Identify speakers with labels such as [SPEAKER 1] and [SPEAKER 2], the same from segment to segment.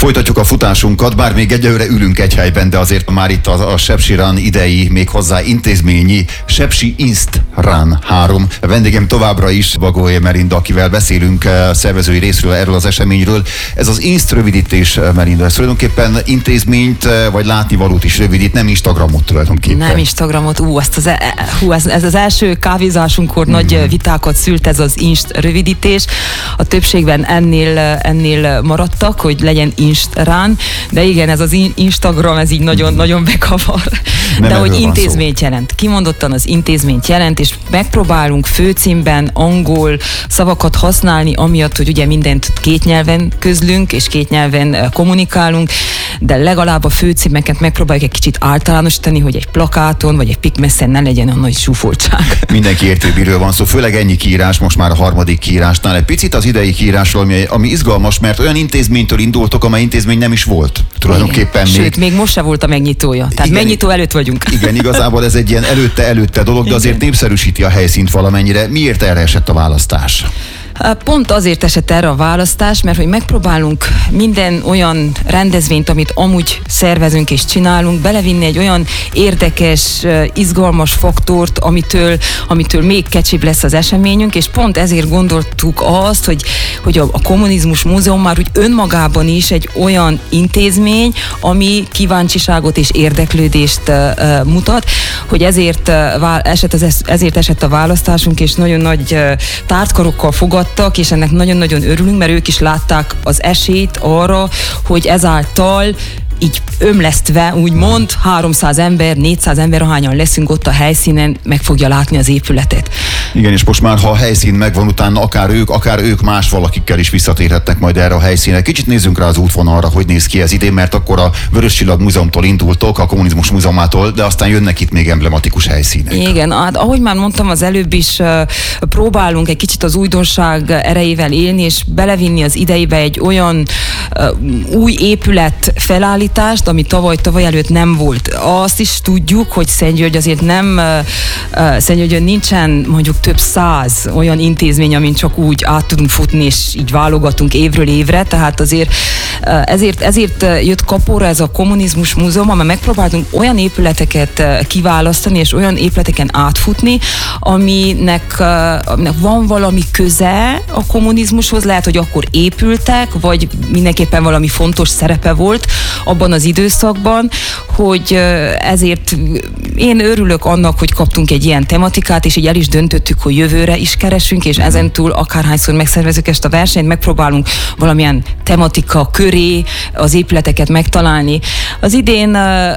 [SPEAKER 1] Folytatjuk a futásunkat, bár még egyelőre ülünk egy helyben, de azért már itt a Sepsi Run idei, méghozzá intézményi Sepsi Inst Run 3. A vendégem továbbra is Bagoly Merinda, akivel beszélünk szervezői részről, erről az eseményről. Ez az Inst rövidítés, Merinda, ez tulajdonképpen intézményt vagy látnivalót is rövidít, nem Instagramot tulajdonképpen.
[SPEAKER 2] Nem Instagramot, ez az első kávézásunkkor nagy vitákat szült ez az Inst rövidítés. A többségben ennél maradtak, hogy legyen Inst Run, de igen, ez az Instagram, ez így nagyon bekavar. De hogy intézményt jelent. Kimondottan az intézményt jelent, és megpróbálunk főcímben angol szavakat használni, amiatt, hogy ugye mindent két nyelven közlünk, és két nyelven kommunikálunk, de legalább a főcímeket megpróbáljuk egy kicsit általánosítani, hogy egy plakáton, vagy egy pikmesszen ne legyen a nagy zsúfoltság.
[SPEAKER 1] Mindenki érti, miről van szó, főleg ennyi kiírás, most már a harmadik kiírásnál. Egy picit az idei kiírásról, ami izgalmas, mert olyan intézménytől indultok, amely intézmény nem is volt. Tulajdonképpen
[SPEAKER 2] igen. Sőt, még most se volt a megnyitója. Tehát igen, megnyitó előtt vagyunk.
[SPEAKER 1] Igen, igazából ez egy ilyen előtte dolog, de azért népszerűsíti a helyszínt valamennyire. Miért erre esett a választás?
[SPEAKER 2] Pont azért esett erre a választás, mert hogy megpróbálunk minden olyan rendezvényt, amit amúgy szervezünk és csinálunk, belevinni egy olyan érdekes, izgalmas faktort, amitől még kecsibb lesz az eseményünk, és pont ezért gondoltuk azt, hogy a Kommunizmus Múzeum már úgy önmagában is egy olyan intézmény, ami kíváncsiságot és érdeklődést mutat, hogy ezért esett a választásunk, és nagyon nagy tártkarokkal fogadtak, és ennek nagyon-nagyon örülünk, mert ők is látták az esélyt arra, hogy ezáltal így ömlesztve, úgymond 300 ember, 400 ember, ahányan leszünk ott a helyszínen, meg fogja látni az épületet.
[SPEAKER 1] Igen, és most már, ha a helyszín megvan, utána akár ők más valakikkel is visszatérhetnek majd erre a helyszínre. Kicsit nézzünk rá az útvonalra, hogy néz ki ez idén, mert akkor a Vörös Csillag Múzeumtól indultok, a Kommunizmus Múzeumától, de aztán jönnek itt még emblematikus helyszínek.
[SPEAKER 2] Igen, hát ahogy már mondtam az előbb is, próbálunk egy kicsit az újdonság erejével élni, és belevinni az idejébe egy olyan új épület felállítást, ami tavaly előtt nem volt. Azt is tudjuk, hogy Szentgyörgy azért Szentgyörgyön nincsen mondjuk több száz olyan intézmény, amin csak úgy át tudunk futni, és így válogatunk évről évre, tehát azért ezért jött kapóra ez a Kommunizmus Múzeum, amely megpróbáltunk olyan épületeket kiválasztani, és olyan épületeken átfutni, aminek van valami köze a kommunizmushoz, lehet, hogy akkor épültek, vagy mindenképpen valami fontos szerepe volt abban az időszakban, hogy ezért én örülök annak, hogy kaptunk egy ilyen tematikát, és így el is döntöttük, hogy jövőre is keresünk, és ezentúl akárhányszor megszervezzük ezt a versenyt, megpróbálunk valamilyen tematika köré az épületeket megtalálni. Az idén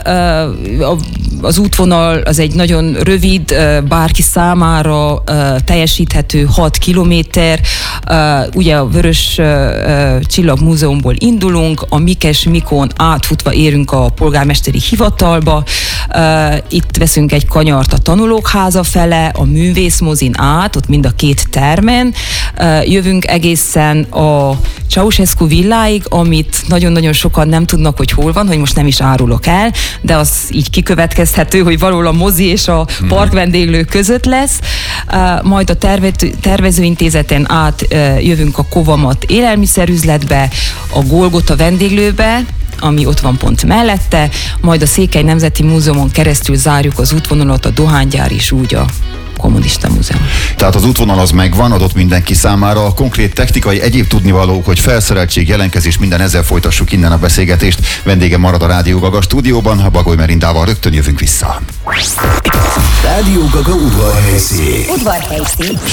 [SPEAKER 2] az útvonal az egy nagyon rövid, bárki számára teljesíthető 6 kilométer. Ugye a Vörös Csillag Múzeumból indulunk, a Mikes Mikón átfutva érünk a polgármesteri hivatalba, itt veszünk egy kanyart a Tanulók Háza fele, a Művészmozin át, ott mind a két termen, jövünk egészen a Ceausescu villáig, amit nagyon-nagyon sokan nem tudnak, hogy hol van, hogy most nem is árulok el, de az így kikövetkezhető, hogy valahol a mozi és a parkvendéglő között lesz. Majd a tervezőintézeten át jövünk a Kovamat élelmiszerüzletbe, a Golgota vendéglőbe, ami ott van pont mellette, majd a Székely Nemzeti Múzeumon keresztül zárjuk az útvonalat, a dohánygyár és úgy a Kommunista Múzeum. Tehát az útvonal az megvan, adott mindenki számára. A konkrét technikai egyéb tudnivalók, hogy felszereltség, jelentkezés, minden, ezzel folytassuk innen a beszélgetést. Vendégem marad a Rádió Gaga stúdióban, a Bagoly Merindával rögtön jövünk vissza.
[SPEAKER 3] Rádió Gaga udvarhelyszín.